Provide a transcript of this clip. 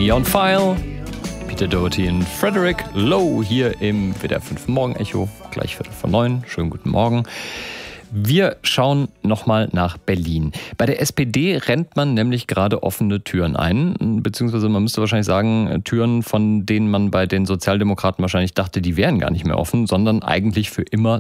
Me on File. Peter Doherty und Frederick Lowe hier im WDR 5 Morgen-Echo. Gleich 8:45. Schönen guten Morgen. Wir schauen nochmal nach Berlin. Bei der SPD rennt man nämlich gerade offene Türen ein, beziehungsweise man müsste wahrscheinlich sagen, Türen, von denen man bei den Sozialdemokraten wahrscheinlich dachte, die wären gar nicht mehr offen, sondern eigentlich für immer